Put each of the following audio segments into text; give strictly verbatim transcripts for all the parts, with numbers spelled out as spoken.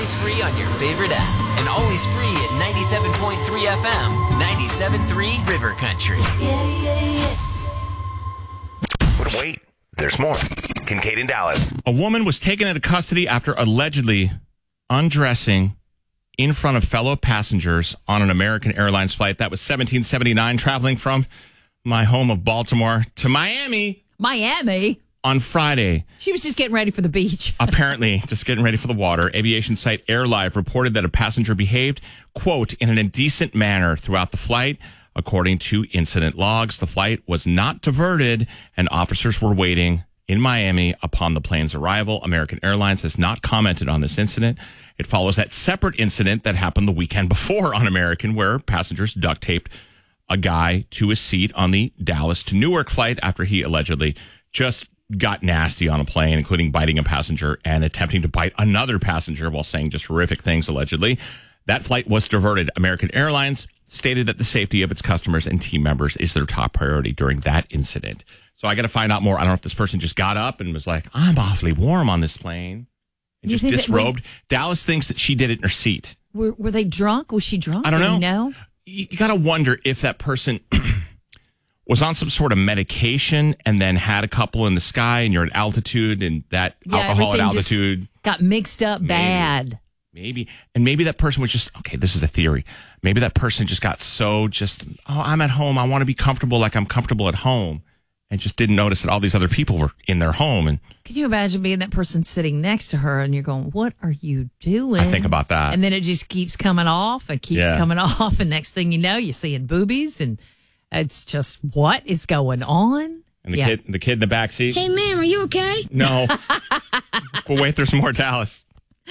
always free on your favorite app. And always free at ninety-seven point three F M, ninety-seven point three River Country. Yeah, yeah, yeah. But wait, there's more. Kincaid in Dallas. A woman was taken into custody after allegedly undressing in front of fellow passengers on an American Airlines flight. That was seventeen seventy-nine, traveling from my home of Baltimore to Miami. Miami? On Friday. She was just getting ready for the beach. Apparently, just getting ready for the water. Aviation site AirLive reported that a passenger behaved, quote, in an indecent manner throughout the flight. According to incident logs, the flight was not diverted and officers were waiting in Miami upon the plane's arrival. American Airlines has not commented on this incident. It follows that separate incident that happened the weekend before on American, where passengers duct taped a guy to his seat on the Dallas to Newark flight after he allegedly just got nasty on a plane, including biting a passenger and attempting to bite another passenger while saying just horrific things, allegedly. That flight was diverted. American Airlines stated that the safety of its customers and team members is their top priority during that incident. So I got to find out more. I don't know if this person just got up and was like, I'm awfully warm on this plane, and You just think that we- disrobed. Dallas thinks that she did it in her seat. Were, were they drunk? Was she drunk? I don't Do know. you know? You, you got to wonder if that person was on some sort of medication and then had a couple in the sky, and you're at altitude, and that Yeah, alcohol at everything just altitude. got mixed up Maybe. bad. Maybe. And maybe that person was just, okay, this is a theory. Maybe that person just got so just, oh, I'm at home. I want to be comfortable like I'm comfortable at home. And just didn't notice that all these other people were in their home. And Can you imagine being that person sitting next to her and you're going, what are you doing? I think about that. And then it just keeps coming off and keeps Yeah. coming off. And next thing you know, you're seeing boobies and it's just, what is going on? And the Yeah. kid, the kid in the back seat. Hey, ma'am, are you okay? No. But wait, there's more Dallas.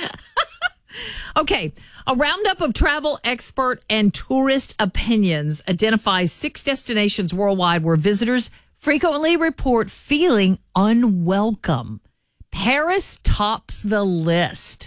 Okay. A roundup of travel expert and tourist opinions identifies six destinations worldwide where visitors frequently report feeling unwelcome. Paris tops the list.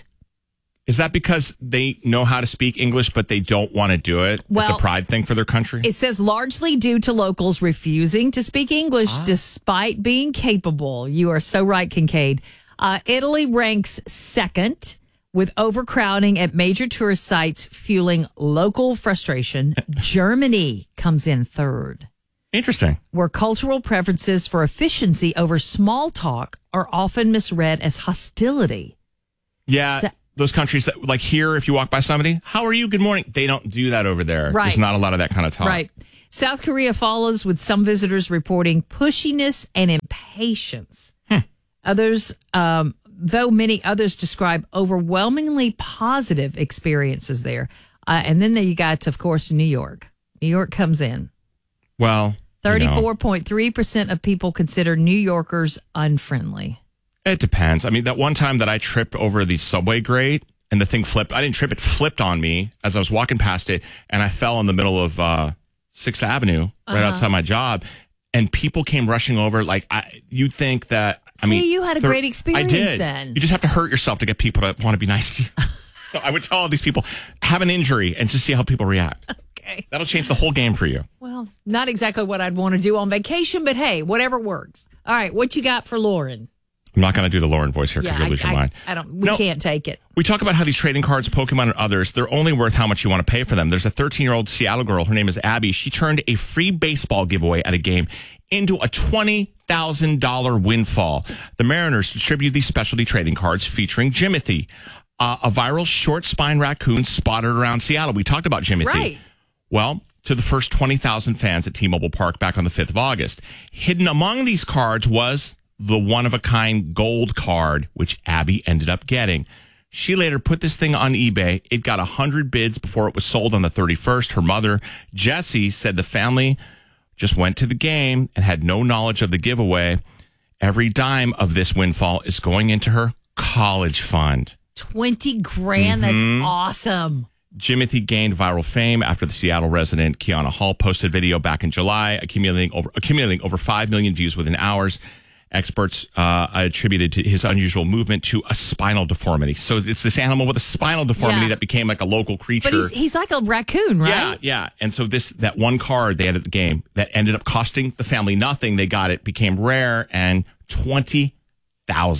Is that because they know how to speak English, but they don't want to do it? Well, it's a pride thing for their country? It says largely due to locals refusing to speak English despite being capable. You are so right, Kincaid. Uh, Italy ranks second, with overcrowding at major tourist sites fueling local frustration. Germany comes in third, Interesting. where cultural preferences for efficiency over small talk are often misread as hostility. Yeah. So- Those countries that, like here, if you walk by somebody, how are you? Good morning. They don't do that over there. Right. There's not a lot of that kind of talk. Right. South Korea follows with some visitors reporting pushiness and impatience. Hmm. Others, um, though many others describe overwhelmingly positive experiences there. Uh, and then there you got, of course, New York. New York comes in. Well, you know, thirty-four point three percent of people consider New Yorkers unfriendly. it depends. I mean, that one time that I tripped over the subway grate and the thing flipped, I didn't trip, it flipped on me as I was walking past it, and I fell in the middle of uh, sixth Avenue, right Uh-huh. outside my job. And people came rushing over. Like, I, you'd think that, I See, mean. you had a they're- great experience I did. then. You just have to hurt yourself to get people to want to be nice to you. So I would tell all these people, have an injury and just see how people react. Okay. That'll change the whole game for you. Well, not exactly what I'd want to do on vacation, but hey, whatever works. All right, what you got for Lauren? I'm not going to do the Lauren voice here because Yeah, you'll I, lose your I, mind. I don't. We No. can't take it. We talk about how these trading cards, Pokemon and others, they're only worth how much you want to pay for them. There's a thirteen-year-old Seattle girl. Her name is Abby. She turned a free baseball giveaway at a game into a twenty thousand dollars windfall. The Mariners distribute these specialty trading cards featuring Jimothy, uh, a viral short spine raccoon spotted around Seattle. We talked about Jimothy. Right. Well, to the first twenty thousand fans at T-Mobile Park back on the fifth of August. Hidden among these cards was the one-of-a-kind gold card, which Abby ended up getting. She later put this thing on eBay. It got one hundred bids before it was sold on the thirty-first. Her mother, Jessie, said the family just went to the game and had no knowledge of the giveaway. Every dime of this windfall is going into her college fund. Twenty grand. Mm-hmm. That's awesome. Jimothy gained viral fame after the Seattle resident Kiana Hall posted video back in July, accumulating over accumulating over five million views within hours. Experts uh, attributed to his unusual movement to a spinal deformity. So it's this animal with a spinal deformity Yeah. that became like a local creature. But he's he's like a raccoon, right? Yeah, yeah. And so this that one card they had at the game that ended up costing the family nothing. They got it, became rare, and twenty thousand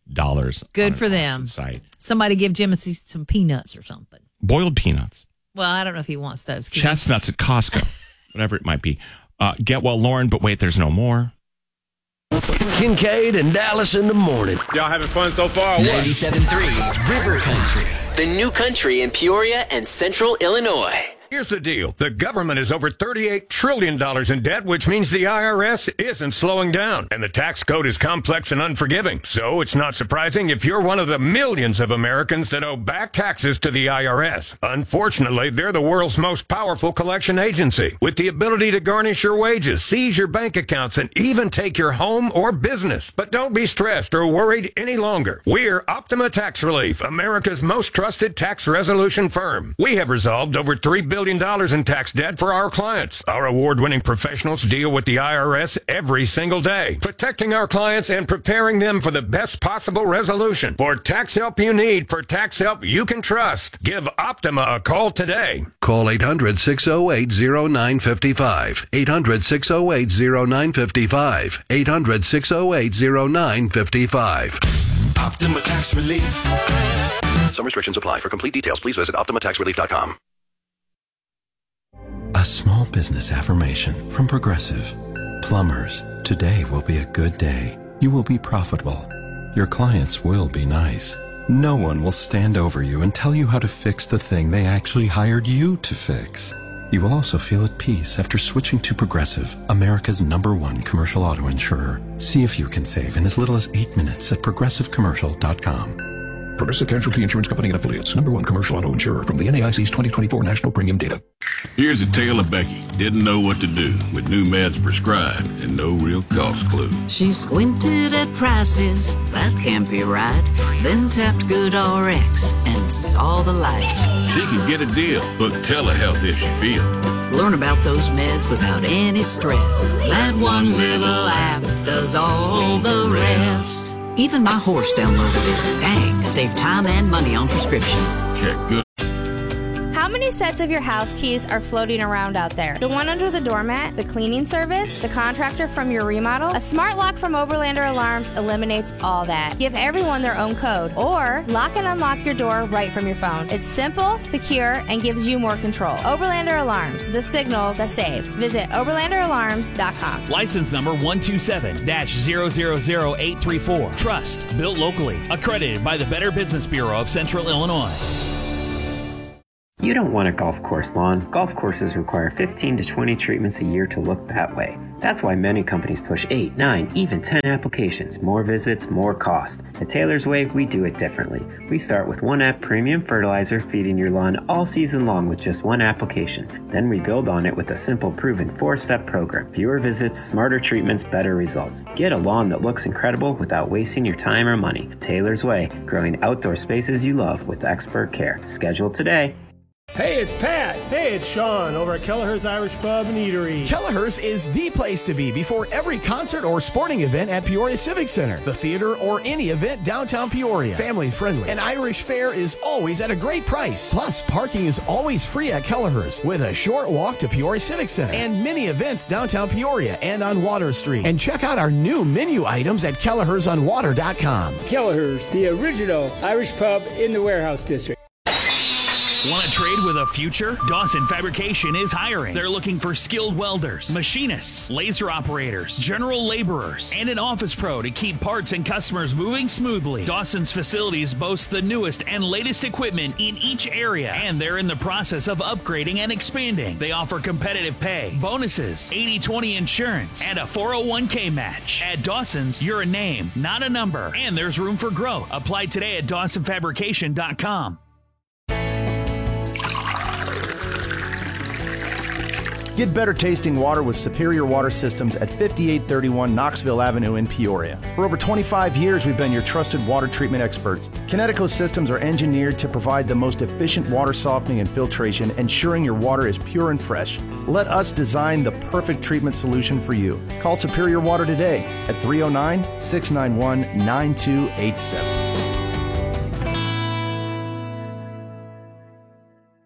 dollars. Good on for an them. auction site. Somebody give Jimothy some peanuts or something. Boiled peanuts. Well, I don't know if he wants those. Chestnuts at Costco. Whatever it might be. Uh, get well, Lauren, but wait, there's no more. Kincaid and Dallas in the morning. Y'all having fun so far? ninety-seven point three River Country. The new country in Peoria and Central Illinois. Here's the deal. The government is over thirty-eight trillion dollars in debt, which means the I R S isn't slowing down. And the tax code is complex and unforgiving. So it's not surprising if you're one of the millions of Americans that owe back taxes to the I R S. Unfortunately, they're the world's most powerful collection agency, with the ability to garnish your wages, seize your bank accounts, and even take your home or business. But don't be stressed or worried any longer. We're Optima Tax Relief, America's most trusted tax resolution firm. We have resolved over three billion dollars in tax debt for our clients. Our award-winning professionals deal with the I R S every single day, protecting our clients and preparing them for the best possible resolution. For tax help you need, for tax help you can trust, give Optima a call today. Call eight hundred, six oh eight, oh nine five five. eight hundred, six oh eight, oh nine five five. eight hundred, six oh eight, oh nine five five. Optima Tax Relief. Some restrictions apply. For complete details, please visit optima tax relief dot com. A small business affirmation from Progressive. Plumbers, today will be a good day. You will be profitable. Your clients will be nice. No one will stand over you and tell you how to fix the thing they actually hired you to fix. You will also feel at peace after switching to Progressive, America's number one commercial auto insurer. See if you can save in as little as eight minutes at progressive commercial dot com. Progressive Casualty Insurance Company and Affiliates. Number one commercial auto insurer from the N A I C's twenty twenty-four National Premium Data. Here's a tale of Becky. Didn't know what to do with new meds prescribed and no real cost clue. She squinted at prices, that can't be right. Then tapped Good R X and saw the light. She could get a deal. Book telehealth if she feels. Learn about those meds without any stress. That one little app does all the rest. Even my horse downloaded it. Dang, save time and money on prescriptions. Check Good. How many sets of your house keys are floating around out there? The one under the doormat, the cleaning service, the contractor from your remodel? A smart lock from Oberlander Alarms eliminates all that. Give everyone their own code, or lock and unlock your door right from your phone. It's simple, secure, and gives you more control. Oberlander Alarms, the signal that saves. Visit oberlander alarms dot com. License number one two seven dash zero zero zero eight three four. Trust, built locally. Accredited by the Better Business Bureau of Central Illinois. You don't want a golf course lawn. Golf courses require fifteen to twenty treatments a year to look that way. That's why many companies push eight, nine, even ten applications. More visits, more cost. At Taylor's Way, we do it differently. We start with one app premium fertilizer feeding your lawn all season long with just one application. Then we build on it with a simple, proven four-step program. Fewer visits, smarter treatments, better results. Get a lawn that looks incredible without wasting your time or money. Taylor's Way, growing outdoor spaces you love with expert care. Schedule today. Hey, it's Pat. Hey, it's Sean over at Kelleher's Irish Pub and Eatery. Kelleher's is the place to be before every concert or sporting event at Peoria Civic Center, the theater, or any event downtown Peoria. Family friendly. And Irish fare is always at a great price. Plus, parking is always free at Kelleher's with a short walk to Peoria Civic Center and many events downtown Peoria and on Water Street. And check out our new menu items at Kellehers on water dot com. Kelleher's, the original Irish pub in the Warehouse District. Want to trade with a future? Dawson Fabrication is hiring. They're looking for skilled welders, machinists, laser operators, general laborers, and an office pro to keep parts and customers moving smoothly. Dawson's facilities boast the newest and latest equipment in each area, and they're in the process of upgrading and expanding. They offer competitive pay, bonuses, eighty twenty insurance, and a four oh one k match. At Dawson's, you're a name, not a number, and there's room for growth. Apply today at dawson fabrication dot com. Get better tasting water with Superior Water Systems at fifty-eight thirty-one Knoxville Avenue in Peoria. For over twenty-five years, we've been your trusted water treatment experts. Kinetico systems are engineered to provide the most efficient water softening and filtration, ensuring your water is pure and fresh. Let us design the perfect treatment solution for you. Call Superior Water today at three oh nine, six nine one, nine two eight seven.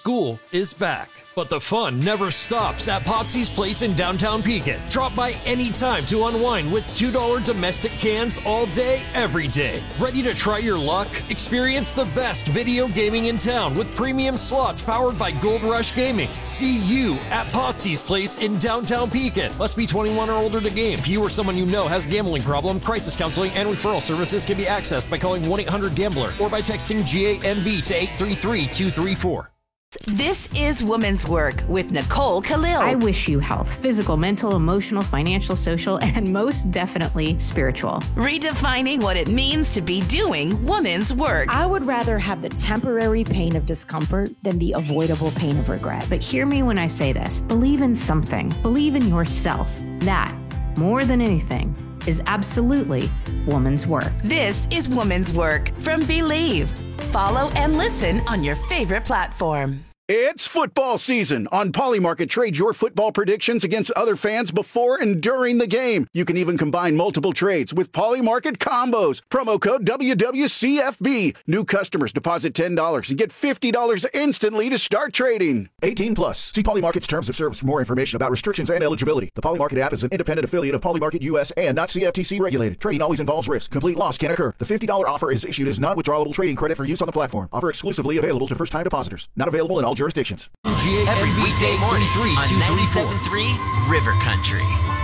School is back. But the fun never stops at Popsy's Place in downtown Pekin. Drop by anytime to unwind with two dollar domestic cans all day, every day. Ready to try your luck? Experience the best video gaming in town with premium slots powered by Gold Rush Gaming. See you at Popsy's Place in downtown Pekin. Must be twenty-one or older to game. If you or someone you know has a gambling problem, crisis counseling and referral services can be accessed by calling one eight hundred gambler or by texting G A M B to eight three three two three four. This is Woman's Work with Nicole Khalil. I wish you health, physical, mental, emotional, financial, social, and most definitely spiritual. Redefining what it means to be doing woman's work. I would rather have the temporary pain of discomfort than the avoidable pain of regret. But hear me when I say this. Believe in something. Believe in yourself. That, more than anything, is absolutely woman's work. This is Woman's Work from Believe. Follow and listen on your favorite platform. It's football season. On Polymarket, trade your football predictions against other fans before and during the game. You can even combine multiple trades with Polymarket combos. Promo code W W C F B. New customers deposit ten dollars and get fifty dollars instantly to start trading. eighteen plus. See Polymarket's terms of service for more information about restrictions and eligibility. The Polymarket app is an independent affiliate of Polymarket U S and not C F T C regulated. Trading always involves risk. Complete loss can occur. The fifty dollars offer is issued as non-withdrawable trading credit for use on the platform. Offer exclusively available to first-time depositors. Not available in all jurisdictions. Every weekday morning on ninety-seven point three River Country.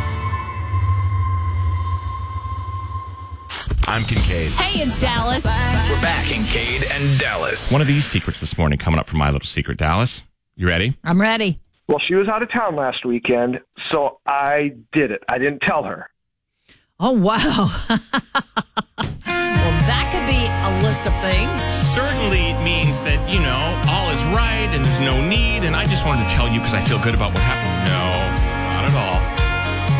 I'm Kincaid. Hey, it's Dallas. We're back, Kincaid and Dallas. One of these secrets this morning coming up from My Little Secret. Dallas, you ready? I'm ready. Well, she was out of town last weekend, so I did it. I didn't tell her. Oh, wow. Well, that could be a list of things. Certainly it means that, you know, all is right and there's no need, and I just wanted to tell you because I feel good about what happened. No.